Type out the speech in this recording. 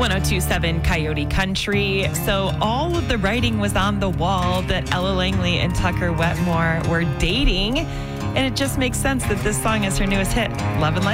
1027 Coyote Country. So all of the writing was on the wall that Ella Langley and Tucker Wetmore were dating. And it just makes sense that this song is her newest hit, Love and Life.